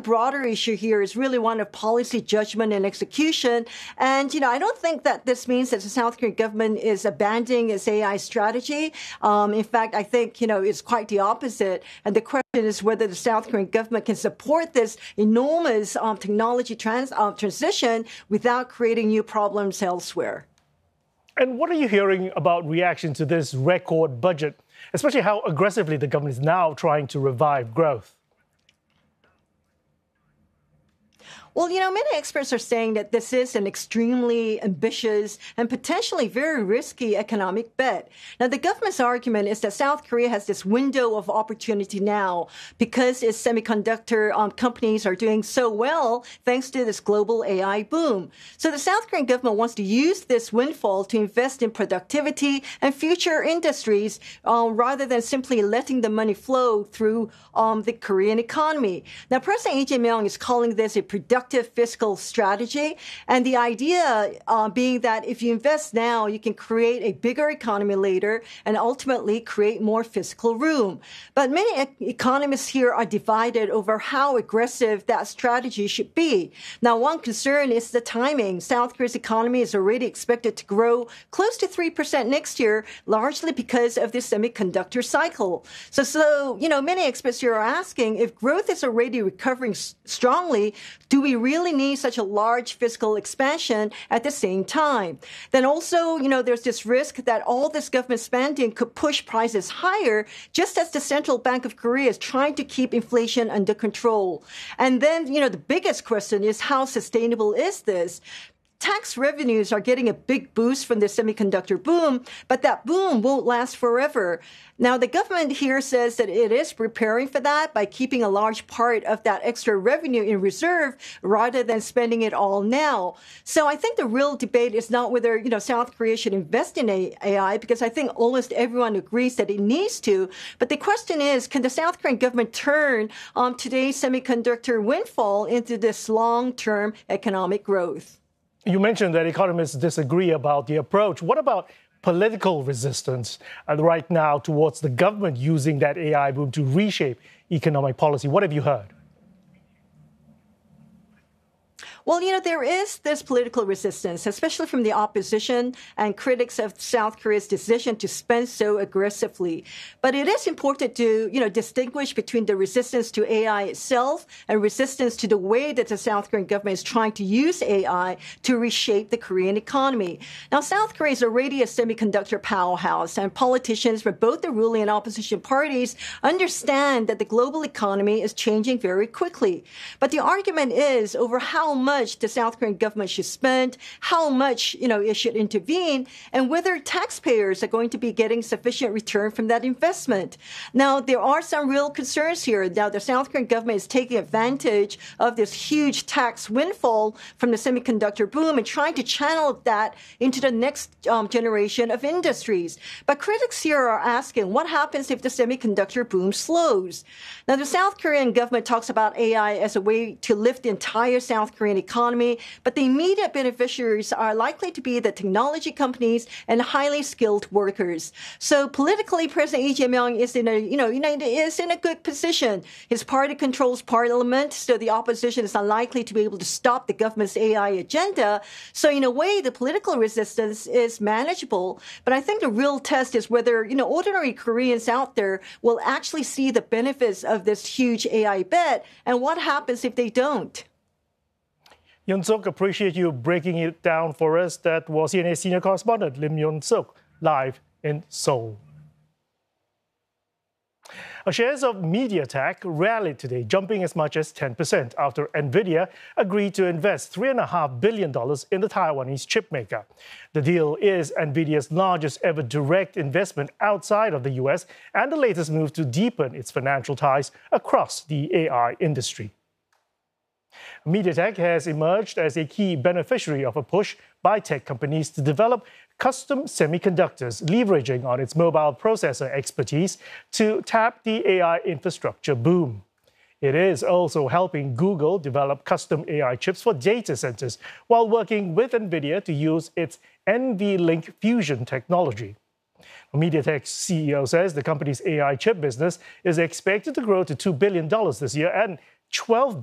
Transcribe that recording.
broader issue here is really one of policy judgment and execution. And, I don't think that this means that the South Korean government is abandoning its AI strategy. In fact, I think, it's quite the opposite. And the question is whether the South Korean government can support this enormous technology transition without creating new problems elsewhere. And what are you hearing about reaction to this record budget, especially how aggressively the government is now trying to revive growth? Well, many experts are saying that this is an extremely ambitious and potentially very risky economic bet. Now, the government's argument is that South Korea has this window of opportunity now because its semiconductor companies are doing so well thanks to this global AI boom. So the South Korean government wants to use this windfall to invest in productivity and future industries rather than simply letting the money flow through the Korean economy. Now, President Lee Jae-myung is calling this a productive fiscal strategy. And the idea being that if you invest now, you can create a bigger economy later and ultimately create more fiscal room. But many economists here are divided over how aggressive that strategy should be. Now, one concern is the timing. South Korea's economy is already expected to grow close to 3% next year, largely because of the semiconductor cycle. So many experts here are asking if growth is already recovering strongly, do we really need such a large fiscal expansion at the same time? Then also, there's this risk that all this government spending could push prices higher, just as the Central Bank of Korea is trying to keep inflation under control. And then, the biggest question is how sustainable is this? Tax revenues are getting a big boost from the semiconductor boom, but that boom won't last forever. Now, the government here says that it is preparing for that by keeping a large part of that extra revenue in reserve rather than spending it all now. So I think the real debate is not whether, South Korea should invest in AI, because I think almost everyone agrees that it needs to. But the question is, can the South Korean government turn today's semiconductor windfall into this long-term economic growth? You mentioned that economists disagree about the approach. What about political resistance right now towards the government using that AI boom to reshape economic policy? What have you heard? Well, there is this political resistance, especially from the opposition and critics of South Korea's decision to spend so aggressively. But it is important to, distinguish between the resistance to AI itself and resistance to the way that the South Korean government is trying to use AI to reshape the Korean economy. Now, South Korea is already a semiconductor powerhouse, and politicians from both the ruling and opposition parties understand that the global economy is changing very quickly. But the argument is over how much the South Korean government should spend, how much, it should intervene, and whether taxpayers are going to be getting sufficient return from that investment. Now, there are some real concerns here. Now, the South Korean government is taking advantage of this huge tax windfall from the semiconductor boom and trying to channel that into the next generation of industries. But critics here are asking, what happens if the semiconductor boom slows? Now, the South Korean government talks about AI as a way to lift the entire South Korean economy, but the immediate beneficiaries are likely to be the technology companies and highly skilled workers. So politically, President Lee Jae-myung is in a good position. His party controls parliament, so the opposition is unlikely to be able to stop the government's AI agenda. So in a way, the political resistance is manageable. But I think the real test is whether, ordinary Koreans out there will actually see the benefits of this huge AI bet, and what happens if they don't. Yoon-suk, appreciate you breaking it down for us. That was CNA senior correspondent Lim Yoon-suk, live in Seoul. Shares of MediaTek rallied today, jumping as much as 10% after NVIDIA agreed to invest $3.5 billion in the Taiwanese chipmaker. The deal is NVIDIA's largest ever direct investment outside of the U.S. and the latest move to deepen its financial ties across the AI industry. MediaTek has emerged as a key beneficiary of a push by tech companies to develop custom semiconductors, leveraging on its mobile processor expertise to tap the AI infrastructure boom. It is also helping Google develop custom AI chips for data centers while working with NVIDIA to use its NVLink Fusion technology. MediaTek's CEO says the company's AI chip business is expected to grow to $2 billion this year and $12